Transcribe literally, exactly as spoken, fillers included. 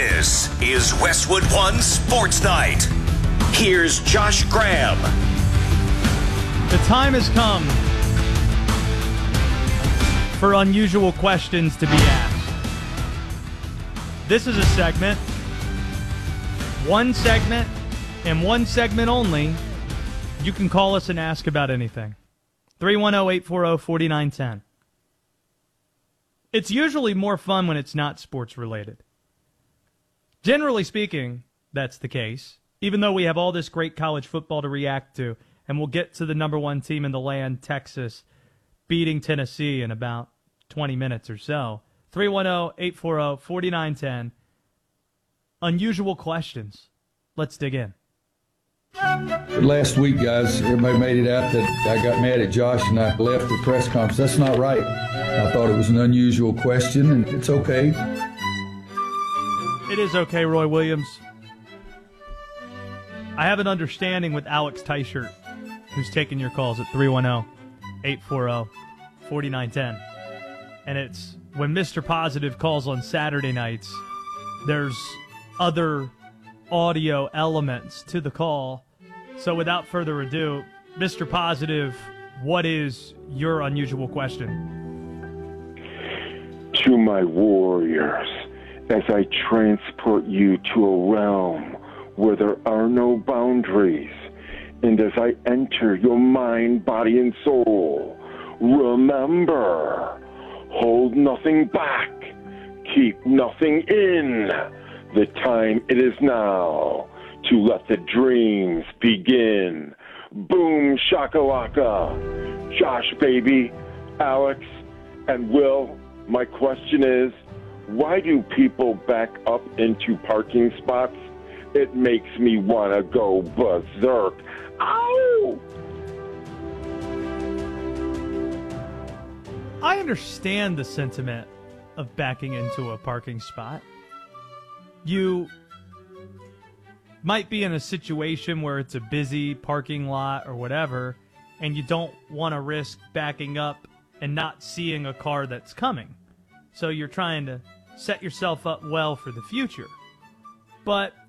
This is Westwood One Sports Night. Here's Josh Graham. The time has come for unusual questions to be asked. This is a segment, one segment, and one segment only. You can call us and ask about anything. three one zero, eight four zero, four nine one zero. It's usually more fun when it's not sports related. Generally speaking, that's the case, even though we have all this great college football to react to, and we'll get to the number one team in the land, Texas, beating Tennessee in about twenty minutes or so. three one zero, eight four zero, four nine one zero. Unusual questions. Let's dig in. Last week, guys, everybody made it out that I got mad at Josh and I left the press conference. That's not right. I thought it was an unusual question, and it's okay. It is okay, Roy Williams. I have an understanding with Alex Teichert, who's taking your calls at three one zero, eight four zero, four nine one zero. And it's when Mister Positive calls on Saturday nights, there's other audio elements to the call. So without further ado, Mister Positive, what is your unusual question? To my warriors, as I transport you to a realm where there are no boundaries, and as I enter your mind, body, and soul, remember, hold nothing back, keep nothing in. The time it is now to let the dreams begin. Boom shakalaka. Josh, baby, Alex, and Will, my question is, why do people back up into parking spots? It makes me want to go berserk. Ow! I understand the sentiment of backing into a parking spot. You might be in a situation where it's a busy parking lot or whatever, and you don't want to risk backing up and not seeing a car that's coming. So you're trying to set yourself up well for the future. But